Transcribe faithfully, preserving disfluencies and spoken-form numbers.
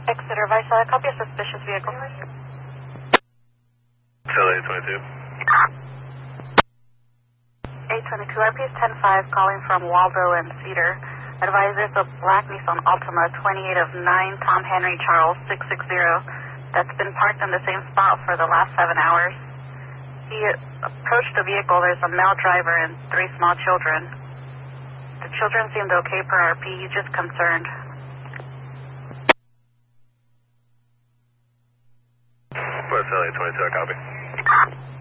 Exeter Vice, uh, copy a suspicious vehicle. Philly twenty-two. eight twenty-two, R P S ten five calling from Waldo and Cedar. Advise there's a black Nissan Altima twenty-eight of nine Tom Henry Charles six six zero that's been parked in the same spot for the last seven hours. He approached the vehicle. There's a male driver and three small children. The children seemed okay per R P. He's just concerned. West Philly twenty-two, copy.